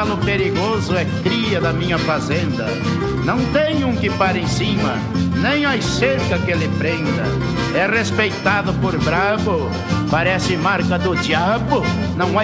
cavalo perigoso é cria da minha fazenda. Não tem um que pare em cima, nem as cerca que ele prenda. É respeitado por brabo, parece marca do diabo. Não há